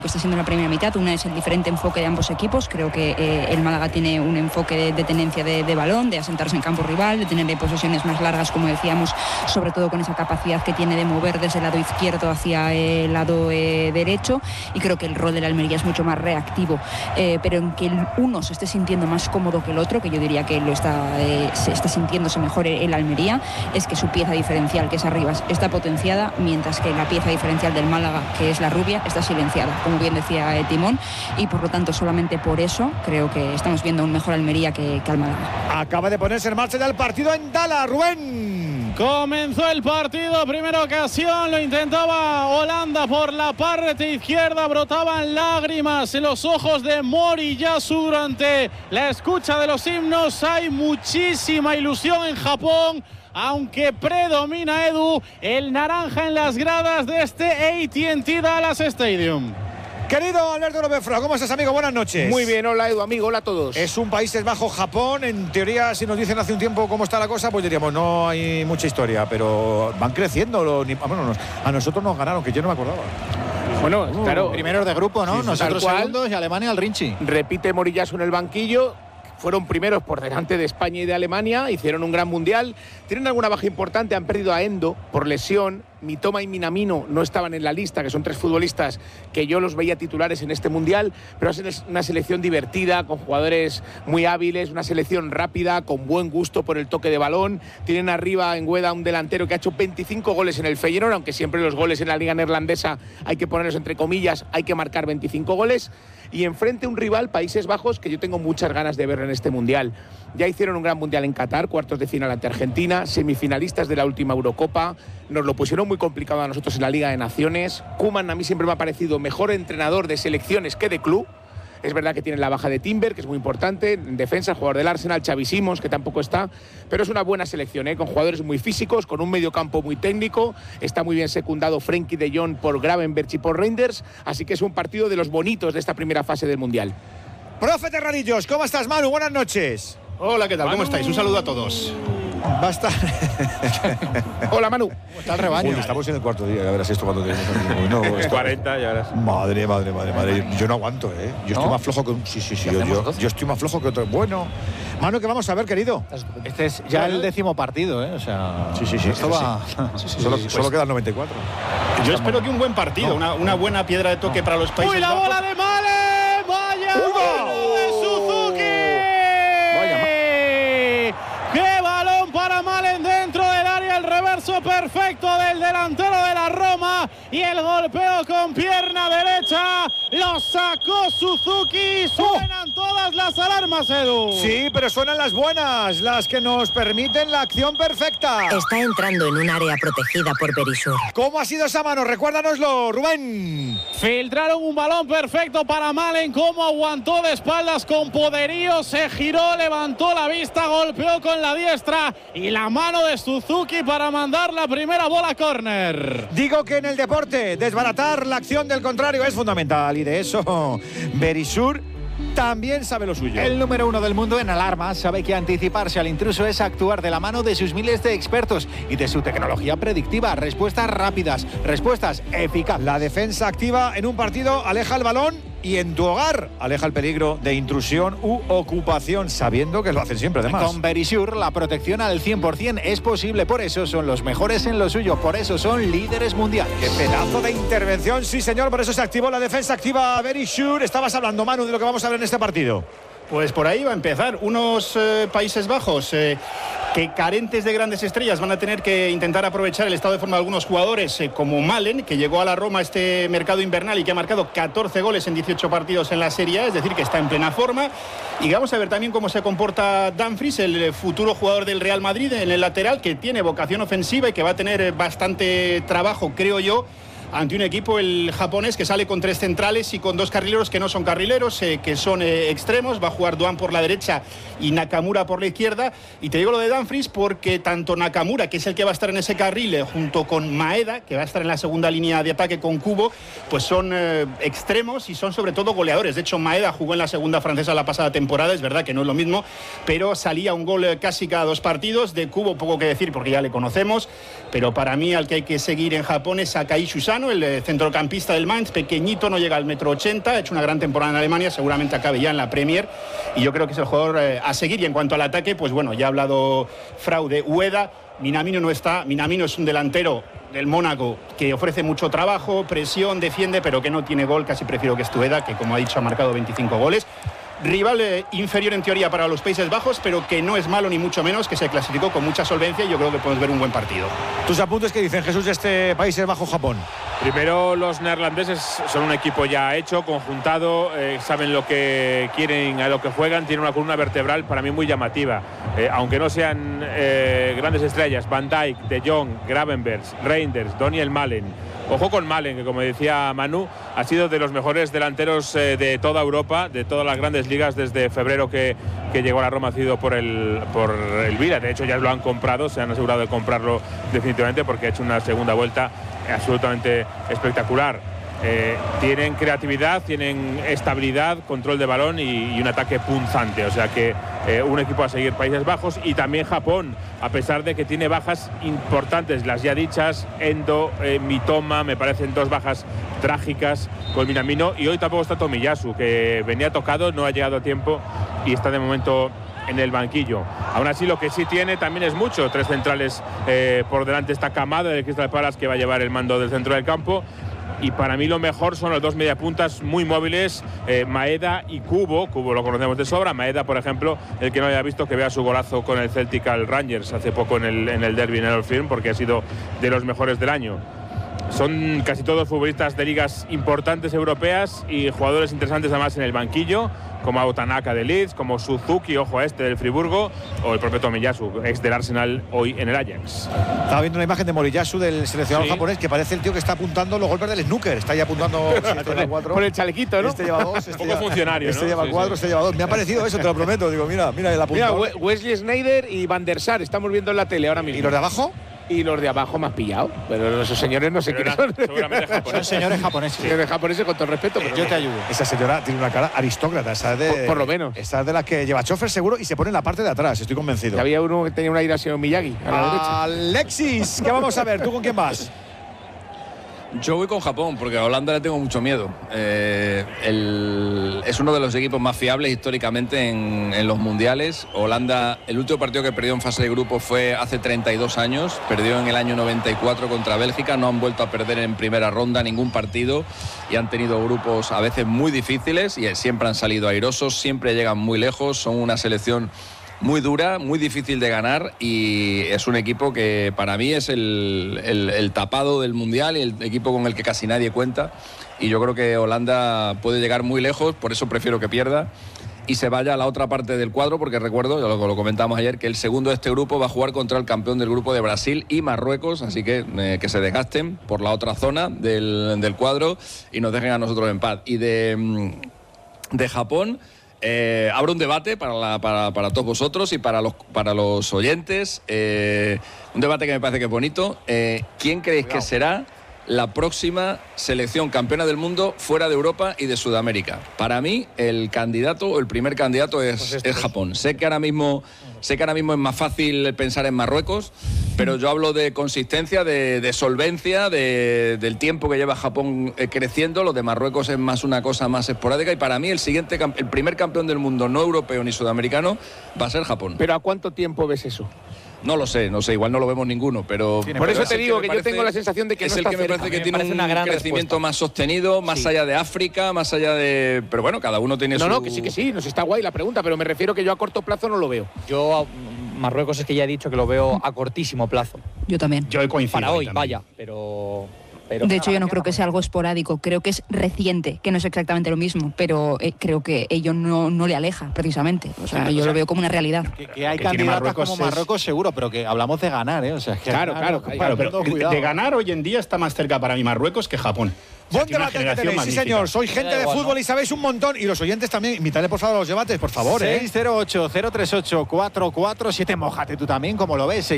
que está siendo la primera mitad. Una es el diferente enfoque de ambos equipos. Creo que el Málaga tiene un enfoque de tenencia de balón, de asentarse en campo rival, de tener posesiones más largas, como decíamos, sobre todo con esa capacidad que tiene de mover desde el lado izquierdo hacia el lado derecho, y creo que el rol de la Almería es mucho más reactivo, pero en que uno se esté sintiendo más cómodo que el otro, que yo diría que se está sintiéndose mejor el Almería, es que su pieza diferencial, que es Arribas, está potenciada, mientras que la pieza diferencial del Málaga, que es la rubia, está silenciada, como bien decía Timón, y por lo tanto solamente por eso creo que estamos viendo un mejor Almería que al Málaga. Acaba de ponerse en marcha ya el partido en Dala, Rubén. Comenzó el partido, primera ocasión, lo intentaba Holanda por la parte izquierda, brotaban lágrimas en los ojos de Moriyasu durante la escucha de los himnos. Hay muchísima ilusión en Japón, aunque predomina, Edu, el naranja en las gradas de este AT&T Dallas Stadium. Querido Alberto López Fra, ¿cómo estás, amigo? Buenas noches. Muy bien, hola Edu, amigo, hola a todos. Es un Países Bajos, Japón. En teoría, si nos dicen hace un tiempo cómo está la cosa, pues diríamos, no hay mucha historia, pero van creciendo. Bueno, a nosotros nos ganaron, que yo no me acordaba. Bueno, claro. Primeros de grupo, ¿no? Sí, nosotros segundos y Alemania al Rinchi. Repite Moriyasu en el banquillo. Fueron primeros por delante de España y de Alemania, hicieron un gran mundial. Tienen alguna baja importante, han perdido a Endo por lesión. Mitoma y Minamino no estaban en la lista, que son 3 futbolistas que yo los veía titulares en este mundial, pero es una selección divertida, con jugadores muy hábiles, una selección rápida, con buen gusto por el toque de balón. Tienen arriba en Gueda un delantero que ha hecho 25 goles en el Feyenoord, aunque siempre los goles en la liga neerlandesa hay que ponerlos entre comillas, hay que marcar 25 goles. Y enfrente un rival, Países Bajos, que yo tengo muchas ganas de ver en este mundial. Ya hicieron un gran mundial en Qatar, cuartos de final ante Argentina, semifinalistas de la última Eurocopa. Nos lo pusieron muy complicado a nosotros en la Liga de Naciones. Koeman a mí siempre me ha parecido mejor entrenador de selecciones que de club. Es verdad que tiene la baja de Timber, que es muy importante. En defensa, jugador del Arsenal, Xavi Simons, que tampoco está. Pero es una buena selección, con jugadores muy físicos, con un mediocampo muy técnico. Está muy bien secundado Frenkie de Jong por Gravenberch y por Reinders. Así que es un partido de los bonitos de esta primera fase del Mundial. Profe Terradillos, ¿cómo estás, Manu? Buenas noches. Hola, ¿qué tal? ¿Cómo estáis? Un saludo a todos. Basta. Hola, Manu. ¿Cómo está el rebaño? Uy, estamos en el cuarto día, ya verás esto cuando tenemos aquí. No, es 40, ya verás. Madre. Yo no aguanto, ¿eh? Yo estoy más flojo que un... Sí. Yo estoy más flojo que otro. Bueno. Manu, ¿qué vamos a ver, querido? Este es ya el 10º partido, ¿eh? O sea... Sí. Esto va... Solo quedan 94. Yo espero que un buen partido, una buena piedra de toque para los Países Bajos. ¡Uy, la bola de Malen! ¡Vaya gol de Suzuki! ¡Qué balón para Malen dentro del área! El reverso perfecto del delantero de la Roma y el golpeo con pierna derecha. Lo sacó Suzuki. Suenan todas las alarmas, Edu. Sí, pero suenan las buenas, las que nos permiten la acción perfecta. Está entrando en un área protegida por Verisur. ¿Cómo ha sido esa mano? Recuérdanoslo, Rubén. Filtraron un balón perfecto para Malen. Cómo aguantó de espaldas con poderío. Se giró, levantó la vista, golpeó con la diestra y la mano de Suzuki para mandar la primera bola a córner. Digo que en el deporte desbaratar la acción del contrario es fundamental, y de eso Verisur también sabe lo suyo. El número 1 del mundo en alarmas sabe que anticiparse al intruso es actuar de la mano de sus miles de expertos y de su tecnología predictiva. Respuestas rápidas, respuestas eficaces. La defensa activa en un partido aleja el balón y en tu hogar aleja el peligro de intrusión u ocupación, sabiendo que lo hacen siempre además. Con Verisur la protección al 100% es posible, por eso son los mejores en lo suyo, por eso son líderes mundiales. ¡Qué pedazo de intervención! Sí, señor, por eso se activó la defensa activa Verisur. Estabas hablando, Manu, de lo que vamos a ver en este partido. Pues por ahí va a empezar. Unos Países Bajos que carentes de grandes estrellas van a tener que intentar aprovechar el estado de forma de algunos jugadores como Malen, que llegó a la Roma este mercado invernal y que ha marcado 14 goles en 18 partidos en la Serie A, es decir, que está en plena forma. Y vamos a ver también cómo se comporta Dumfries, el futuro jugador del Real Madrid en el lateral, que tiene vocación ofensiva y que va a tener bastante trabajo, creo yo, ante un equipo, el japonés, que sale con 3 centrales y con 2 carrileros que no son carrileros, que son extremos. Va a jugar Doan por la derecha y Nakamura por la izquierda. Y te digo lo de Dumfries porque tanto Nakamura, que es el que va a estar en ese carril, junto con Maeda, que va a estar en la segunda línea de ataque con Kubo, pues son extremos y son sobre todo goleadores. De hecho, Maeda jugó en la segunda francesa la pasada temporada, es verdad que no es lo mismo, pero salía un gol casi cada 2 partidos. De Kubo poco que decir porque ya le conocemos, pero para mí al que hay que seguir en Japón es Sakai Shusan, Upamecano, el centrocampista del Mainz, pequeñito, no llega al 1,80 m, ha hecho una gran temporada en Alemania, seguramente acabe ya en la Premier, y yo creo que es el jugador a seguir. Y en cuanto al ataque, pues bueno, ya ha hablado Fraude, Ueda, Minamino no está. Minamino es un delantero del Mónaco que ofrece mucho trabajo, presión, defiende, pero que no tiene gol. Casi prefiero que Ueda, que como ha dicho ha marcado 25 goles. Rival inferior en teoría para los Países Bajos, pero que no es malo ni mucho menos, que se clasificó con mucha solvencia, y yo creo que podemos ver un buen partido. Tus apuntes que dicen, Jesús, de este Países Bajos-Japón. Primero, los neerlandeses son un equipo ya hecho, conjuntado, saben lo que quieren, a lo que juegan, tienen una columna vertebral para mí muy llamativa. Aunque no sean grandes estrellas, Van Dijk, De Jong, Gravenberch, Reinders, Daniel Malen. Ojo con Malen, que como decía Manu, ha sido de los mejores delanteros de toda Europa, de todas las grandes ligas desde febrero que llegó a la Roma, cedido por el Vila. De hecho, ya lo han comprado, se han asegurado de comprarlo definitivamente, porque ha hecho una segunda vuelta absolutamente espectacular. Tienen creatividad, tienen estabilidad, control de balón y un ataque punzante. O sea que un equipo a seguir, Países Bajos. Y también Japón, a pesar de que tiene bajas importantes, las ya dichas, Endo, Mitoma, me parecen dos bajas trágicas con Minamino. Y hoy tampoco está Tomiyasu, que venía tocado, no ha llegado a tiempo y está de momento en el banquillo. Aún así, lo que sí tiene también es mucho. 3 centrales por delante. Está Kamada del Crystal Palace, que va a llevar el mando del centro del campo. Y para mí lo mejor son los dos mediapuntas muy móviles, Maeda y Kubo. Kubo lo conocemos de sobra. Maeda, por ejemplo, el que no haya visto, que vea su golazo con el Celtic al Rangers hace poco en el derby, en el Old Firm, porque ha sido de los mejores del año. Son casi todos futbolistas de ligas importantes europeas y jugadores interesantes además en el banquillo, como Autanaka de Leeds, como Suzuki, ojo a este, del Friburgo, o el propio Tomiyasu, ex del Arsenal, hoy en el Ajax. Estaba viendo una imagen de Moriyasu, del seleccionador japonés, que parece el tío que está apuntando los golpes del snooker. Está ahí apuntando con el chalequito, ¿no? Este lleva 2, poco funcionario, este ¿no? lleva 4, este lleva 2. Me ha parecido eso, te lo prometo. Digo, mira el apuntador. Mira, Wesley Sneijder y Van der Sar, estamos viendo en la tele ahora mismo. ¿Y los de abajo? Y los de abajo me has pillado, pero esos señores no sé quiénes son. Seguramente japoneses. Son señores japoneses. Señores japoneses, con todo el respeto, pero yo te ayudo. Esa señora tiene una cara aristócrata, esa de, por lo menos. Esa es de las que lleva chofer seguro y se pone en la parte de atrás, estoy convencido. Y había uno que tenía una Hirashio Miyagi a la derecha. Alexis, ¿qué vamos a ver? ¿Tú con quién vas? Yo voy con Japón, porque a Holanda le tengo mucho miedo. Es uno de los equipos más fiables históricamente en los mundiales. Holanda, el último partido que perdió en fase de grupo fue hace 32 años. Perdió en el año 94 contra Bélgica. No han vuelto a perder en primera ronda ningún partido y han tenido grupos a veces muy difíciles y siempre han salido airosos, siempre llegan muy lejos. Son una selección muy dura, muy difícil de ganar, y es un equipo que para mí es el tapado del Mundial y el equipo con el que casi nadie cuenta, y yo creo que Holanda puede llegar muy lejos, por eso prefiero que pierda y se vaya a la otra parte del cuadro, porque recuerdo, ya lo comentamos ayer, que el segundo de este grupo va a jugar contra el campeón del grupo de Brasil y Marruecos, así que se desgasten por la otra zona del cuadro y nos dejen a nosotros en paz. Y de Japón, abro un debate para todos vosotros y para los oyentes, un debate que me parece que es bonito. ¿Quién creéis que será la próxima selección campeona del mundo fuera de Europa y de Sudamérica? Para mí, el primer candidato es Japón. Sé que ahora mismo es más fácil pensar en Marruecos, pero yo hablo de consistencia, de solvencia, del tiempo que lleva Japón creciendo. Lo de Marruecos es más una cosa más esporádica, y para mí el primer campeón del mundo no europeo ni sudamericano va a ser Japón. ¿Pero a cuánto tiempo ves eso? No lo sé, igual no lo vemos ninguno, pero por eso te digo que yo tengo la sensación de que es no el está que me cerca. parece que tiene un crecimiento más sostenido, más allá de África, más allá de... Pero bueno, cada uno tiene su... No, que sí, nos está guay la pregunta, pero me refiero que yo a corto plazo no lo veo. Yo Marruecos es que ya he dicho que lo veo a cortísimo plazo. Yo también. Yo coincido. Para hoy, también. vaya, pero de hecho, yo no creo que sea algo esporádico, creo que es reciente, que no es exactamente lo mismo, pero creo que ello no le aleja, precisamente. O sea, yo lo veo como una realidad. Que hay candidatas como Marruecos seguro, pero que hablamos de ganar, ¿eh? O sea, que claro, pero de ganar hoy en día está más cerca para mí Marruecos que Japón. Buen debate que tenéis, sí señor, soy gente de fútbol y sabéis un montón, y los oyentes también. Invítale por favor a los debates, por favor. 608-038-447, mójate tú también, como lo ves,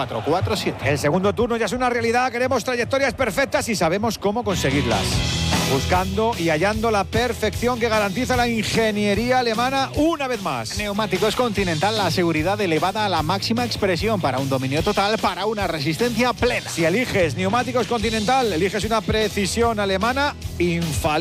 608-038-447. El segundo turno ya es una realidad, queremos trayectorias perfectas y sabemos cómo conseguirlas. buscando y hallando la perfección que garantiza la ingeniería alemana una vez más. Neumáticos Continental, la seguridad elevada a la máxima expresión para un dominio total, para una resistencia plena. Si eliges Neumáticos Continental, eliges una precisión alemana infalible.